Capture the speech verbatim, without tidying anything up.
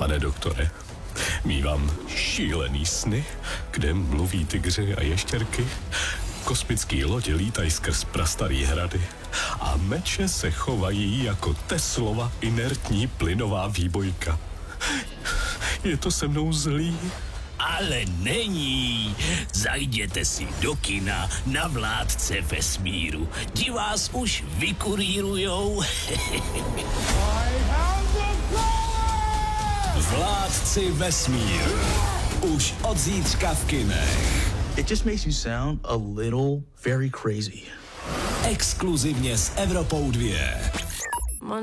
Pane doktore, mívám šílený sny, kde mluví tygři a ještěrky, kosmický lodě lítají skrz prastarý hrady a meče se chovají jako Teslova inertní plynová výbojka. Je to se mnou zlý? Ale není. Zajděte si do kina na Vládce vesmíru. Ti vás už vykurírujou. Vládci vesmíru. Už od zítřka v kinech. It just makes you sound a little very crazy. Exkluzivně s Evropou dva.